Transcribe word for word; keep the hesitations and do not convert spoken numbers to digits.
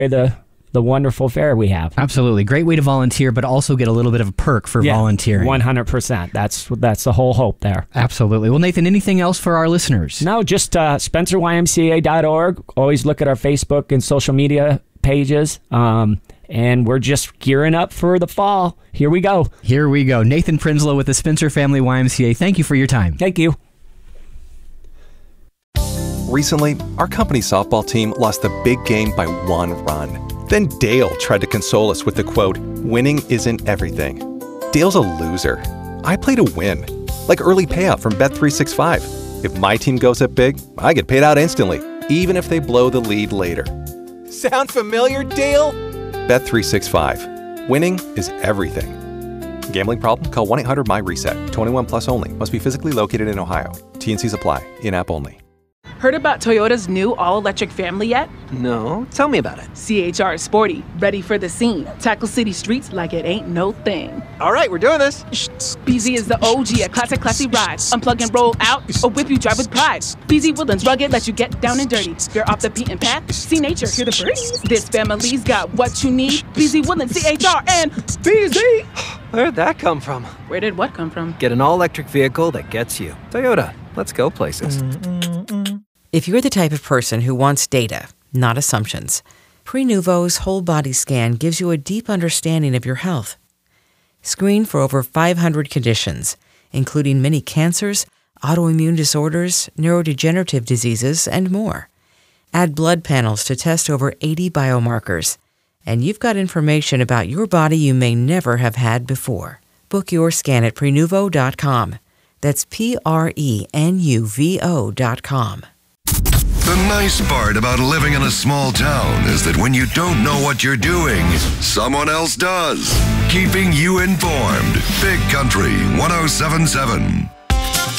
the the wonderful fair we have. Absolutely. Great way to volunteer, but also get a little bit of a perk for yeah, volunteering. one hundred percent. That's that's the whole hope there. Absolutely. Well, Nathan, anything else for our listeners? No, just uh, Spencer Y M C A dot org. Always look at our Facebook and social media pages. Um, and we're just gearing up for the fall. Here we go. Here we go. Nathan Prinsloo with the Spencer Family Y M C A. Thank you for your time. Thank you. Recently, our company softball team lost the big game by one run. Then Dale tried to console us with the quote, "Winning isn't everything." Dale's a loser. I play to win, like early payout from Bet three sixty-five. If my team goes up big, I get paid out instantly, even if they blow the lead later. Sound familiar, Dale? Bet three sixty-five. Winning is everything. Gambling problem? Call one eight hundred M Y reset. twenty-one plus only. Must be physically located in Ohio. T and Cs apply. In-app only. Heard about Toyota's new all-electric family yet? No, tell me about it. C H R is sporty, ready for the scene. Tackle city streets like it ain't no thing. All right, we're doing this. B Z is the O G, a classic, classy ride. Unplug and roll out, or whip you drive with pride. B Z Woodlands rugged, let you get down and dirty. You're off the beaten path, see nature, hear the breeze. This family's got what you need. B Z Woodlands, C H R, and B Z. Where'd that come from? Where did what come from? Get an all-electric vehicle that gets you. Toyota, let's go places. If you're the type of person who wants data, not assumptions, Prenuvo's whole body scan gives you a deep understanding of your health. Screen for over five hundred conditions, including many cancers, autoimmune disorders, neurodegenerative diseases, and more. Add blood panels to test over eighty biomarkers, and you've got information about your body you may never have had before. Book your scan at Prenuvo dot com. That's P R E N U V O dot com. The nice part about living in a small town is that when you don't know what you're doing, someone else does. Keeping you informed. Big Country one oh seven point seven.